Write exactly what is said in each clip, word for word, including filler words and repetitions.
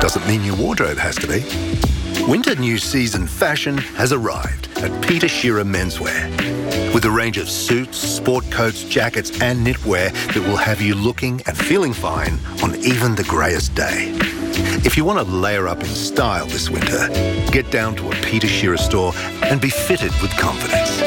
doesn't mean your wardrobe has to be. Winter new season fashion has arrived at Peter Shearer Menswear. With a range of suits, sport coats, jackets and knitwear that will have you looking and feeling fine on even the greyest day. If you want to layer up in style this winter, get down to a Peter Shearer store and be fitted with confidence.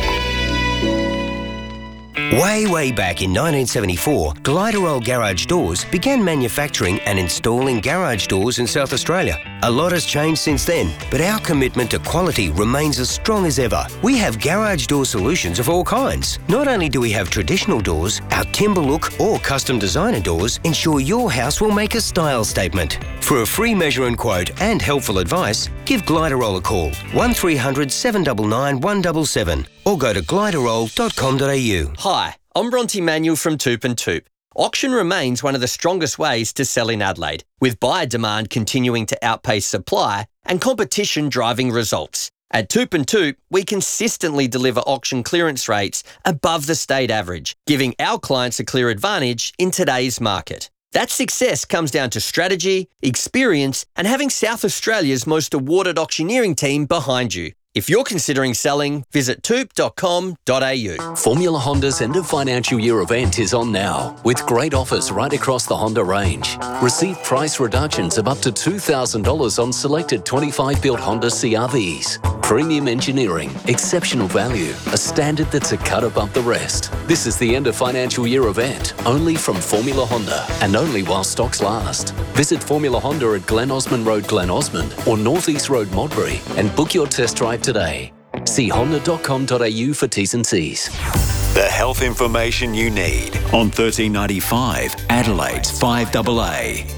Way, way back in nineteen seventy-four, Gliderol Garage Doors began manufacturing and installing garage doors in South Australia. A lot has changed since then, but our commitment to quality remains as strong as ever. We have garage door solutions of all kinds. Not only do we have traditional doors, our timber look or custom designer doors ensure your house will make a style statement. For a free measure and quote and helpful advice, give Gliderol a call, one three hundred, seven nine nine, one seven seven, or go to gliderol dot com dot a u. Hi, I'm Bronte Manuel from Toop and Toop. Auction remains one of the strongest ways to sell in Adelaide, with buyer demand continuing to outpace supply and competition driving results. At Toop and Toop, we consistently deliver auction clearance rates above the state average, giving our clients a clear advantage in today's market. That success comes down to strategy, experience, and having South Australia's most awarded auctioneering team behind you. If you're considering selling, visit toop dot com dot a u. Formula Honda's end of financial year event is on now, with great offers right across the Honda range. Receive price reductions of up to two thousand dollars on selected twenty-five built Honda C R Vs. Premium engineering, exceptional value, a standard that's a cut above the rest. This is the end of financial year event, only from Formula Honda, and only while stocks last. Visit Formula Honda at Glen Osmond Road, Glen Osmond, or North East Road, Modbury, and book your test drive today. See honda dot com dot a u for T's and C's. The health information you need on thirteen ninety-five, Adelaide's five A A.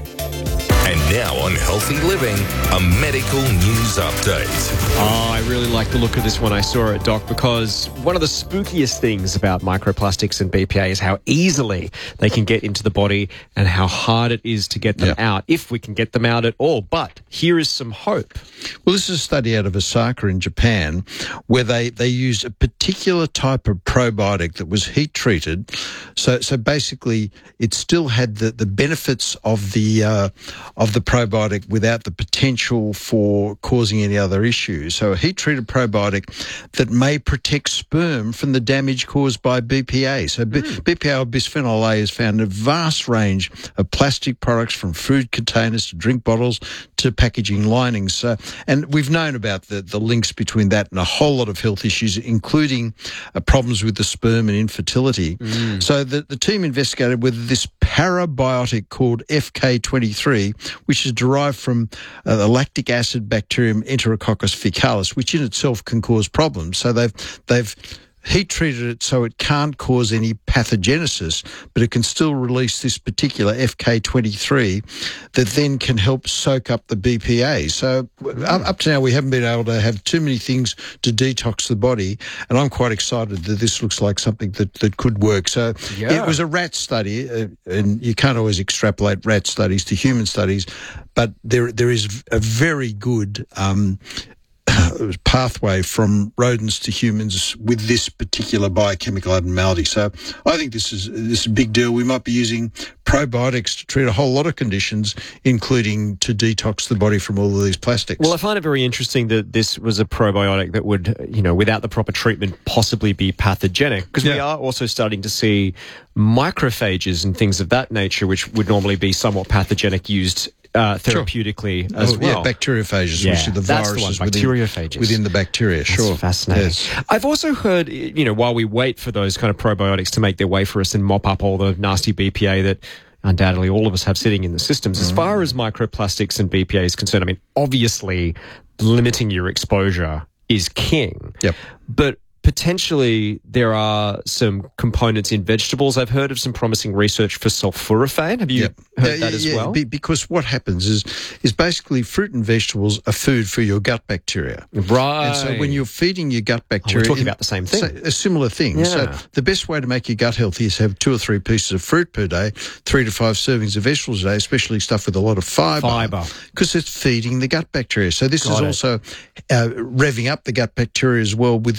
And now on Healthy Living, a medical news update. Oh, I really like the look of this when I saw it, Doc, because one of the spookiest things about microplastics and B P A is how easily they can get into the body and how hard it is to get them Yep. out, if we can get them out at all. But here is some hope. Well, this is a study out of Osaka in Japan where they, they used a particular type of probiotic that was heat treated. So so basically it still had the, the benefits of the uh, of the probiotic without the potential for causing any other issues. So a heat treated probiotic that may protect sperm from the damage caused by B P A. So B- mm. B P A or bisphenol A is found in a vast range of plastic products, from food containers to drink bottles to packaging linings. So, and we've known about the, the links between that and a whole lot of health issues, including uh, problems with the sperm and infertility. Mm. So the, the team investigated whether this parabiotic called F K twenty-three, which is derived from uh, the lactic acid bacterium Enterococcus faecalis, which in itself can cause problems. So they've they've heat treated it so it can't cause any pathogenesis, but it can still release this particular F K twenty-three that then can help soak up the B P A. So mm. up, up to now, we haven't been able to have too many things to detox the body, and I'm quite excited that this looks like something that, that could work. So yeah. It was a rat study, uh, and you can't always extrapolate rat studies to human studies, but there there is a very good um pathway from rodents to humans with this particular biochemical abnormality. So I think this is this is a big deal. We might be using probiotics to treat a whole lot of conditions, including to detox the body from all of these plastics. Well, I find it very interesting that this was a probiotic that would, you know, without the proper treatment, possibly be pathogenic, because yeah. we are also starting to see macrophages and things of that nature, which would normally be somewhat pathogenic, used Uh, therapeutically sure. as oh, well. Yeah, bacteriophages, yeah, which are the viruses the within, within the bacteria. That's sure. fascinating. Yes. I've also heard, you know, while we wait for those kind of probiotics to make their way for us and mop up all the nasty B P A that undoubtedly all of us have sitting in the systems, mm. as far as microplastics and B P A is concerned, I mean, obviously limiting your exposure is king. Yep. But potentially there are some components in vegetables. I've heard of some promising research for sulforaphane. Have you yep. heard yeah, that yeah, as yeah. well? Be- because what happens is is basically fruit and vegetables are food for your gut bacteria. Right. And so when you're feeding your gut bacteria... Oh, we're talking about the same thing. A similar thing. Yeah. So the best way to make your gut healthy is have two or three pieces of fruit per day, three to five servings of vegetables a day, especially stuff with a lot of fibre. Fibre. Because it's feeding the gut bacteria. So this Got is it. also uh, revving up the gut bacteria as well with this F K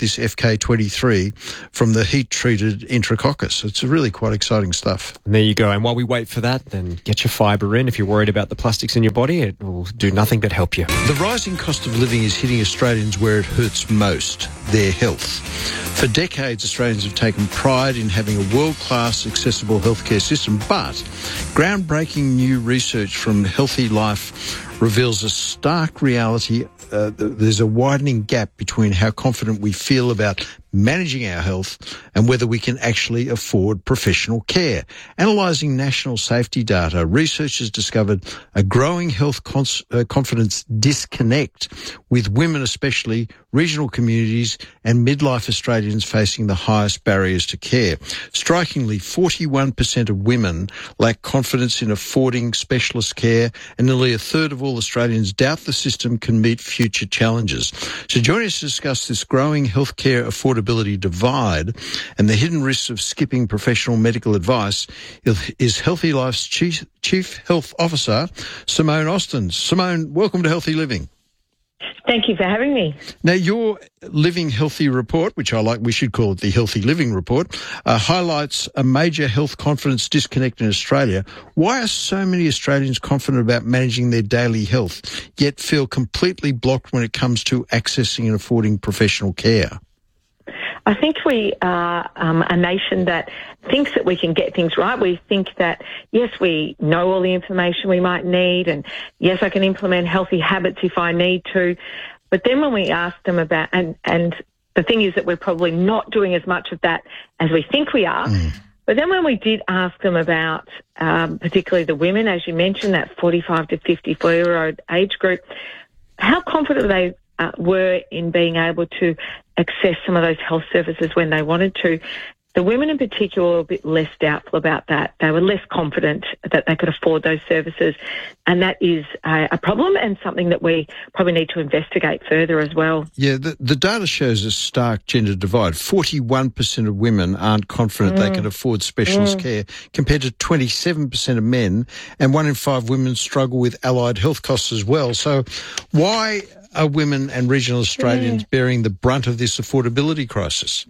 K twenty-three from the heat-treated Enterococcus. It's really quite exciting stuff. And there you go. And while we wait for that, then get your fibre in. If you're worried about the plastics in your body, it will do nothing but help you. The rising cost of living is hitting Australians where it hurts most, their health. For decades, Australians have taken pride in having a world-class, accessible healthcare system, but groundbreaking new research from Healthy Life reveals a stark reality. Uh, there's a widening gap between how confident we feel about managing our health and whether we can actually afford professional care. Analysing national safety data, researchers discovered a growing health cons- uh, confidence disconnect, with women especially, regional communities and midlife Australians facing the highest barriers to care. Strikingly, forty-one percent of women lack confidence in affording specialist care, and nearly a third of all Australians doubt the system can meet future challenges. So join us to discuss this growing healthcare affordability divide and the hidden risks of skipping professional medical advice is Healthy Life's Chief, Chief Health Officer, Simone Austin. Simone, welcome to Healthy Living. Thank you for having me. Now, your Living Healthy report, which I like, we should call it the Healthy Living report, uh, highlights a major health confidence disconnect in Australia. Why are so many Australians confident about managing their daily health, yet feel completely blocked when it comes to accessing and affording professional care? I think we are um, a nation that thinks that we can get things right. We think that, yes, we know all the information we might need, and yes, I can implement healthy habits if I need to. But then when we ask them about, and, and the thing is that we're probably not doing as much of that as we think we are. Mm. But then when we did ask them about, um, particularly the women, as you mentioned, that forty-five to fifty-four-year-old age group, how confident they uh, were in being able to access some of those health services when they wanted to. The women in particular were a bit less doubtful about that. They were less confident that they could afford those services. And that is a, a problem and something that we probably need to investigate further as well. Yeah, the, the data shows a stark gender divide. forty-one percent of women aren't confident mm. they can afford specialist mm. care, compared to twenty-seven percent of men, and one in five women struggle with allied health costs as well. So why are women and regional Australians mm. bearing the brunt of this affordability crisis?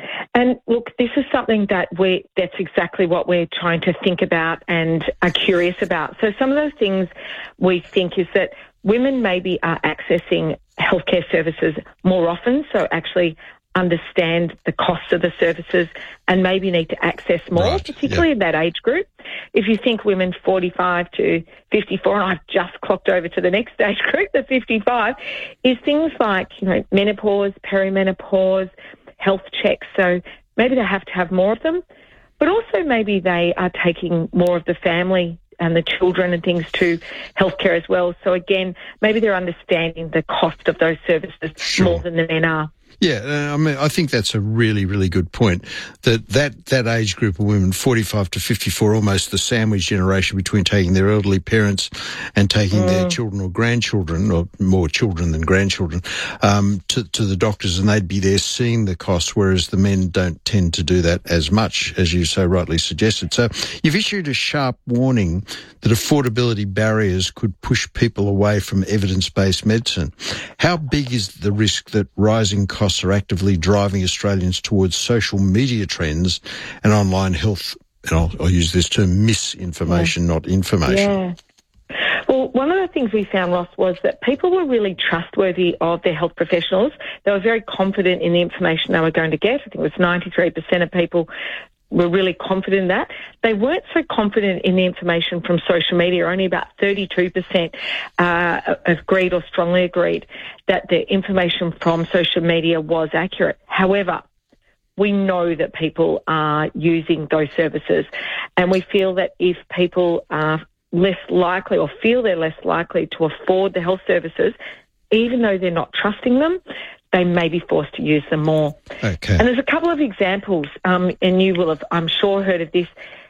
And look, this is something that we, that's exactly what we're trying to think about and are curious about. So some of those things we think is that women maybe are accessing healthcare services more often, so actually understand the cost of the services and maybe need to access more, right. particularly yeah. in that age group. If you think women forty-five to fifty-four, and I've just clocked over to the next age group, the fifty-five, is things like, you know, menopause, perimenopause, health checks. So maybe they have to have more of them, but also maybe they are taking more of the family and the children and things to healthcare as well. So again, maybe they're understanding the cost of those services sure. more than the men are. Yeah, I mean, I think that's a really, really good point. That that that age group of women, forty-five to fifty-four, almost the sandwich generation between taking their elderly parents and taking mm. their children or grandchildren, or more children than grandchildren, um, to, to the doctors, and they'd be there seeing the costs, whereas the men don't tend to do that as much, as you so rightly suggested. So you've issued a sharp warning that affordability barriers could push people away from evidence-based medicine. How big is the risk that rising costs are actively driving Australians towards social media trends and online health, and I'll, I'll use this term, misinformation, yeah. not information? Yeah. Well, one of the things we found, Ross, was that people were really trustworthy of their health professionals. They were very confident in the information they were going to get. I think it was ninety-three percent of people were really confident in that. They weren't so confident in the information from social media. Only about thirty-two percent uh, agreed or strongly agreed that the information from social media was accurate. However, we know that people are using those services, and we feel that if people are less likely or feel they're less likely to afford the health services, even though they're not trusting them, they may be forced to use them more. Okay. And there's a couple of examples, um, and you will have, I'm sure, heard of this.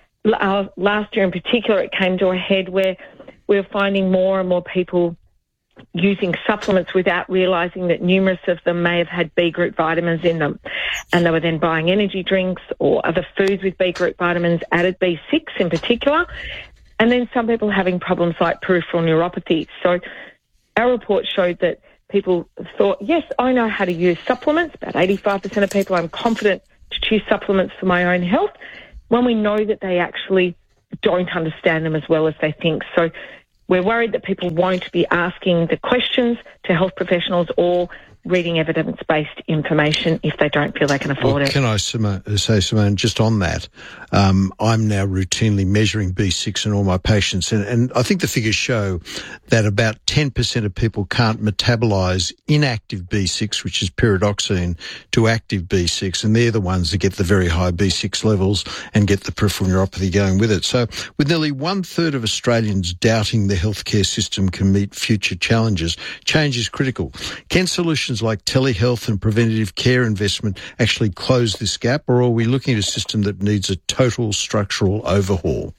Uh, last year in particular, it came to a head where we were finding more and more people using supplements without realising that numerous of them may have had B group vitamins in them. And they were then buying energy drinks or other foods with B group vitamins, added B six in particular. And then some people having problems like peripheral neuropathy. So our report showed that people thought, yes, I know how to use supplements. About eighty-five percent of people, I'm confident to choose supplements for my own health, when we know that they actually don't understand them as well as they think. So we're worried that people won't be asking the questions to health professionals or reading evidence-based information if they don't feel they can afford well, it. Can I Simone, say, Simone, just on that, um, I'm now routinely measuring B six in all my patients, and, and I think the figures show that about ten percent of people can't metabolise inactive B six, which is pyridoxine, to active B six, and they're the ones that get the very high B six levels and get the peripheral neuropathy going with it. So with nearly one-third of Australians doubting the healthcare system can meet future challenges, change is critical. Can solutions like telehealth and preventative care investment actually close this gap, or are we looking at a system that needs a total structural overhaul?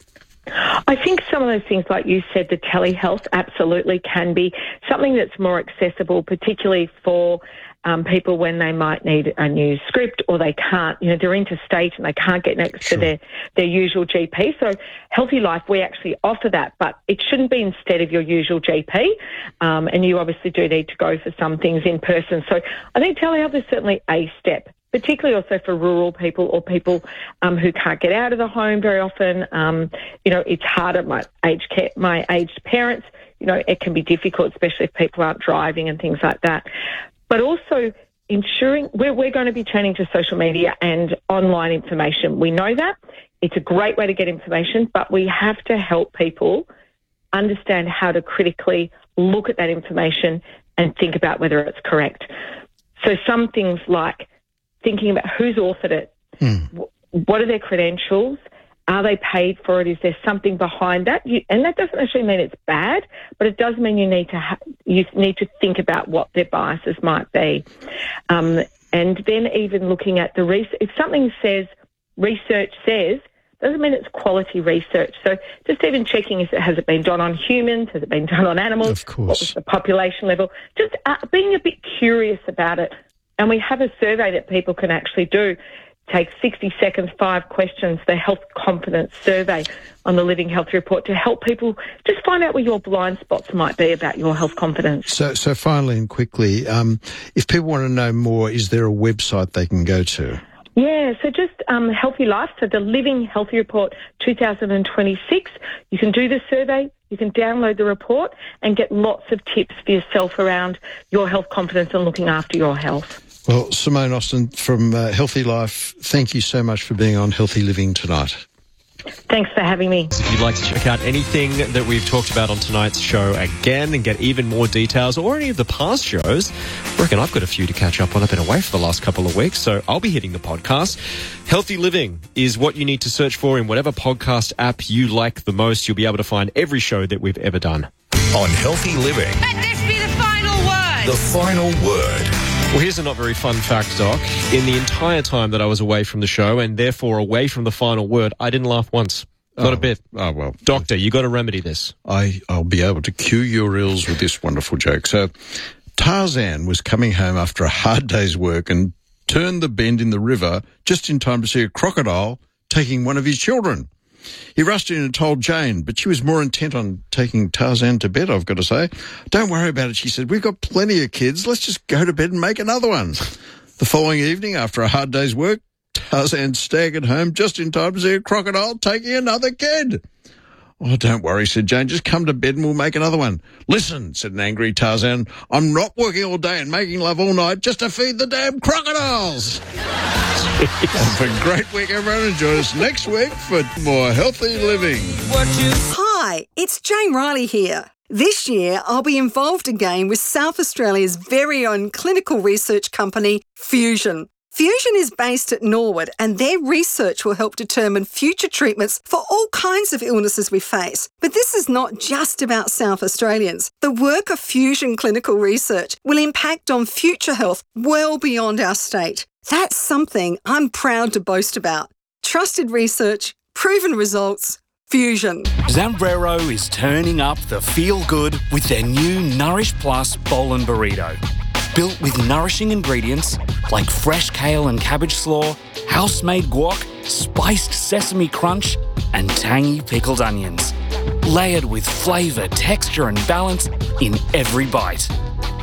I think some of those things, like you said, the telehealth absolutely can be something that's more accessible, particularly for um, people when they might need a new script or they can't, you know, they're interstate and they can't get next Sure. to their, their usual G P. So Healthy Life, we actually offer that, but it shouldn't be instead of your usual G P. Um, and you obviously do need to go for some things in person. So I think telehealth is certainly a step, particularly also for rural people or people um, who can't get out of the home very often. Um, you know, it's harder. My aged care, my aged parents, you know, it can be difficult, especially if people aren't driving and things like that. But also ensuring we're, we're going to be turning to social media and online information. We know that. It's a great way to get information, but we have to help people understand how to critically look at that information and think about whether it's correct. So some things like thinking about who's authored it, mm. what are their credentials, are they paid for it, is there something behind that? You, and that doesn't actually mean it's bad, but it does mean you need to ha- you need to think about what their biases might be. Um, and then even looking at the research, if something says, research says, doesn't mean it's quality research. So just even checking if it has it been done on humans, has it been done on animals, of course. What was the population level, just uh, being a bit curious about it. And we have a survey that people can actually do. Take sixty seconds, five questions, the health confidence survey on the Living Health Report to help people just find out where your blind spots might be about your health confidence. So, so finally and quickly, um, if people want to know more, is there a website they can go to? Yeah, so just um, Healthy Life, so the Living Healthy Report two thousand twenty-six. You can do the survey, you can download the report and get lots of tips for yourself around your health confidence and looking after your health. Well, Simone Austin from uh, Healthy Life, thank you so much for being on Healthy Living tonight. Thanks for having me. If you'd like to check out anything that we've talked about on tonight's show again and get even more details or any of the past shows, I reckon I've got a few to catch up on. I've been away for the last couple of weeks, so I'll be hitting the podcast. Healthy Living is what you need to search for in whatever podcast app you like the most. You'll be able to find every show that we've ever done. On Healthy Living. Let this be the final word. The final word. Well, here's a not very fun fact, Doc. In the entire time that I was away from the show and therefore away from the final word, I didn't laugh once. Not oh, a bit. Oh, well. Doctor, you got to remedy this. I, I'll be able to cue your ears with this wonderful joke. So, Tarzan was coming home after a hard day's work and turned the bend in the river just in time to see a crocodile taking one of his children. He rushed in and told Jane, but she was more intent on taking Tarzan to bed, I've got to say. Don't worry about it, she said. We've got plenty of kids. Let's just go to bed and make another one. The following evening, after a hard day's work, Tarzan staggered home just in time to see a crocodile taking another kid. Oh, don't worry, said Jane. Just come to bed and we'll make another one. Listen, said an angry Tarzan, I'm not working all day and making love all night just to feed the damn crocodiles. Have a great week, everyone, and join us next week for more Healthy Living. Hi, it's Jane Riley here. This year, I'll be involved again with South Australia's very own clinical research company, Fusion. Fusion is based at Norwood, and their research will help determine future treatments for all kinds of illnesses we face. But this is not just about South Australians. The work of Fusion Clinical Research will impact on future health well beyond our state. That's something I'm proud to boast about. Trusted research, proven results, Fusion. Zambrero is turning up the feel-good with their new Nourish Plus Bowl and Burrito. Built with nourishing ingredients like fresh kale and cabbage slaw, house-made guac, spiced sesame crunch, and tangy pickled onions. Layered with flavour, texture and balance in every bite.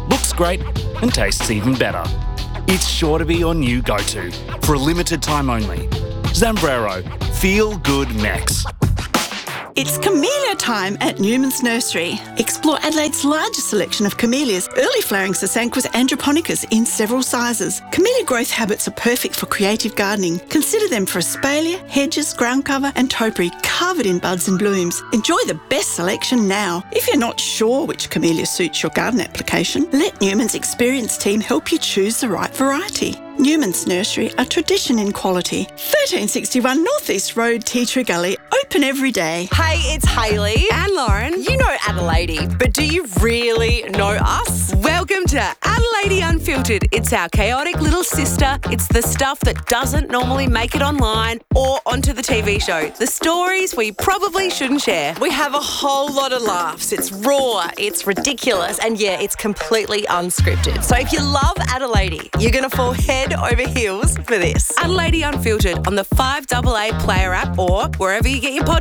looks great and tastes even better. It's sure to be your new go-to for a limited time only. Zambrero, Feel Good Mex. It's camellia time at Newman's Nursery. Explore Adelaide's largest selection of camellias, early flowering Sasanquas androponicas in several sizes. Camellia growth habits are perfect for creative gardening. Consider them for espalier, hedges, ground cover and topiary covered in buds and blooms. Enjoy the best selection now. If you're not sure which camellia suits your garden application, let Newman's experienced team help you choose the right variety. Newman's Nursery, a tradition in quality. thirteen sixty-one North East Road, Tea Tree Gully, open every day. Hey, it's Hayley and Lauren. You know Adelaide, but do you really know us? Welcome to Adelaide Unfiltered. It's our chaotic little sister. It's the stuff that doesn't normally make it online or onto the T V show. The stories we probably shouldn't share. We have a whole lot of laughs. It's raw, it's ridiculous, and yeah, it's completely unscripted. So if you love Adelaide, you're going to fall head over heels for this. Adelaide Unfiltered on the five A A Player app or wherever you get your podcast.